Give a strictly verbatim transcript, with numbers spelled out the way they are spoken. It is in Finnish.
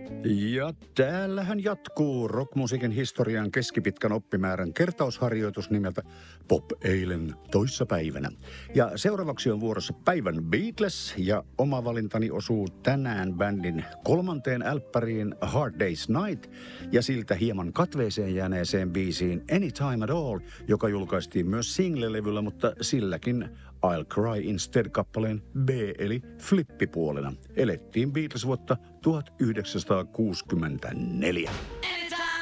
Ja täällähän jatkuu rockmusiikin historian keskipitkän oppimäärän kertausharjoitus nimeltä Pop eilen toissapäivänä. Ja seuraavaksi on vuorossa päivän Beatles ja oma valintani osuu tänään bändin kolmanteen älppäriin Hard Day's Night ja siltä hieman katveeseen jääneeseen biisiin Anytime at All, joka julkaistiin myös single-levyllä, mutta silläkin I'll Cry Instead-kappaleen B eli flippipuolena. Elettiin Beatles vuotta tuhatyhdeksänsataakuusikymmentäneljä.